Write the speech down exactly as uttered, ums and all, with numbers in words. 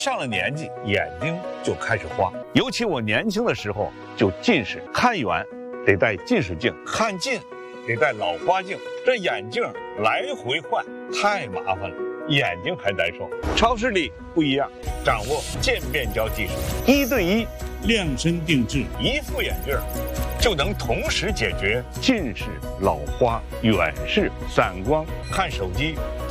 上了年纪，眼睛就开始花。尤其我年轻的时候就近视，看远得戴近视镜，看近得戴老花镜，这眼镜来回换太麻烦了，眼睛还难受。超视力不一样，掌握渐变焦技术，一对一量身定制， 一副眼镜就能同时解决近视、老花、远视、散光、看手机。